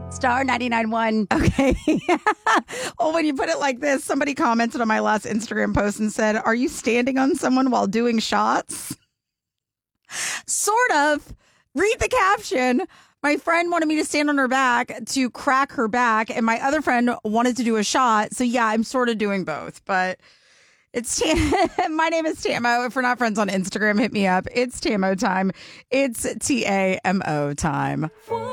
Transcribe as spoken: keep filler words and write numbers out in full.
Star ninety-nine point one. Okay. Well, when you put it like this, somebody commented on my last Instagram post and said, are you standing on someone while doing shots? Sort of. Read the caption. My friend wanted me to stand on her back to crack her back, and my other friend wanted to do a shot. So, yeah, I'm sort of doing both. But it's Tam- my name is Tamo. If we're not friends on Instagram, hit me up. It's Tamo time. It's T A M O time.